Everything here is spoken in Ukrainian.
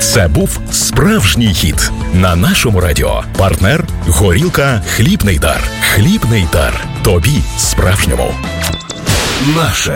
Це був справжній хіт на нашому радіо. Партнер горілка «Хлібний дар». «Хлібний дар». Тобі справжньому. Наше